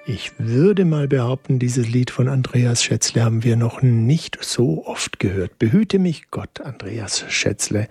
Ich würde mal behaupten, dieses Lied von Andreas Schätzle haben wir noch nicht so oft gehört. Behüte mich Gott, Andreas Schätzle.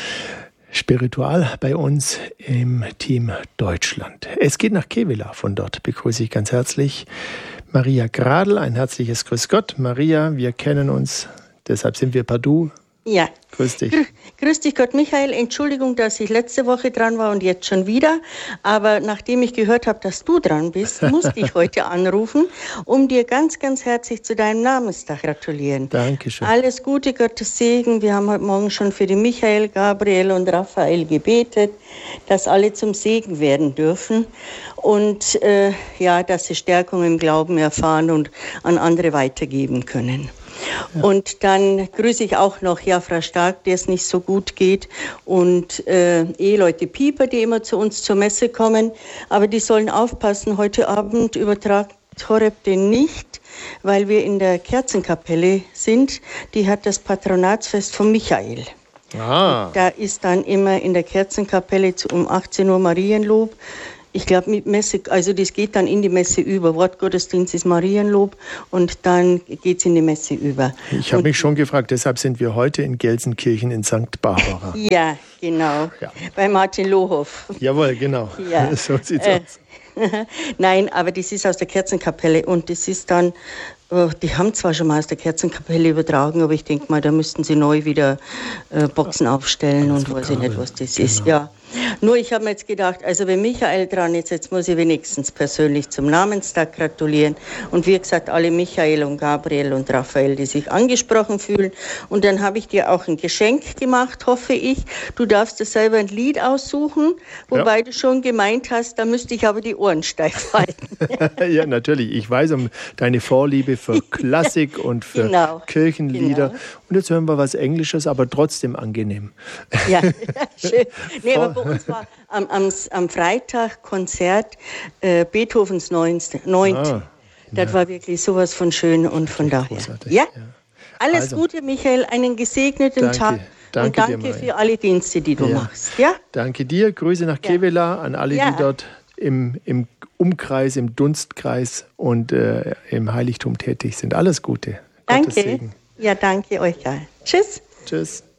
Spiritual bei uns im Team Deutschland. Es geht nach Kevela. Von dort begrüße ich ganz herzlich Maria Gradl. Ein herzliches Grüß Gott. Maria, wir kennen uns, deshalb sind wir per Du. Ja. Grüß dich. Grüß dich Gott, Michael. Entschuldigung, dass ich letzte Woche dran war und jetzt schon wieder. Aber nachdem ich gehört habe, dass du dran bist, musste ich heute anrufen, um dir ganz, ganz herzlich zu deinem Namenstag gratulieren. Dankeschön. Alles Gute, Gottes Segen. Wir haben heute Morgen schon für die Michael, Gabriel und Raphael gebetet, dass alle zum Segen werden dürfen. Und dass sie Stärkung im Glauben erfahren und an andere weitergeben können. Ja. Und dann grüße ich auch noch Frau Stark, der es nicht so gut geht, und Eheleute Pieper, die immer zu uns zur Messe kommen. Aber die sollen aufpassen, heute Abend übertragt Horeb den nicht, weil wir in der Kerzenkapelle sind. Die hat das Patronatsfest von Michael. Da ist dann immer in der Kerzenkapelle um 18 Uhr Marienlob. Ich glaube mit Messe, also das geht dann in die Messe über. Wortgottesdienst ist Marienlob und dann geht es in die Messe über. Ich habe mich schon gefragt, deshalb sind wir heute in Gelsenkirchen in St. Barbara. Ja, genau. Ja. Bei Martin Lohoff. Jawohl, genau. Ja. So sieht's aus. Nein, aber das ist aus der Kerzenkapelle und das ist dann, die haben zwar schon mal aus der Kerzenkapelle übertragen, aber ich denke mal, da müssten sie neu wieder Boxen aufstellen und weiß ich nicht, was das ist. Ja. Nur ich habe mir jetzt gedacht, also wenn Michael dran ist, jetzt muss ich wenigstens persönlich zum Namenstag gratulieren. Und wie gesagt, alle Michael und Gabriel und Raphael, die sich angesprochen fühlen. Und dann habe ich dir auch ein Geschenk gemacht, hoffe ich. Du darfst dir selber ein Lied aussuchen, wobei du schon gemeint hast, da müsste ich aber die Ohren steif halten. Ja, natürlich. Ich weiß um deine Vorliebe für Klassik und für Kirchenlieder. Genau. Und jetzt hören wir was Englisches, aber trotzdem angenehm. Ja, schön. Nee, aber bei uns war am Freitag Konzert Beethovens 9. Das war wirklich sowas von schön und von daher. Ja, alles Gute, Michael, einen gesegneten Tag. Und danke für alle Dienste, die du machst. Ja? Danke dir, Grüße nach Kevela an alle, die dort im Umkreis, im Dunstkreis und im Heiligtum tätig sind. Alles Gute. Danke. Ja, danke euch. Tschüss. Tschüss.